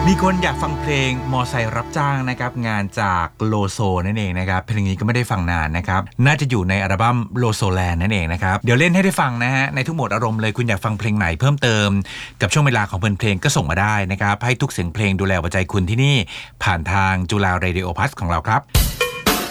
มีคนอยากฟังเพลงมอไซค์รับจ้างนะครับงานจากโลโซนั่นเองนะครับเพลงนี้ก็ไม่ได้ฟังนานนะครับน่าจะอยู่ในอัลบั้มโลโซแลนด์นั่นเองนะครับเดี๋ยวเล่นให้ได้ฟังนะฮะในทุกโหมดอารมณ์เลยคุณอยากฟังเพลงไหนเพิ่มเติมกับช่วงเวลาของเพลงก็ส่งมาได้นะครับให้ทุกเสียงเพลงดูแลหัวใจคุณที่นี่ผ่านทางจุฬาเรดิโอพัสของเราครับ